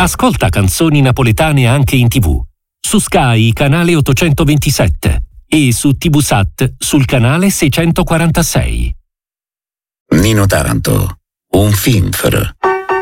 Ascolta canzoni napoletane anche in TV. Su Sky, canale 827 e su TVSAT sul canale 646. Nino Taranto, un film.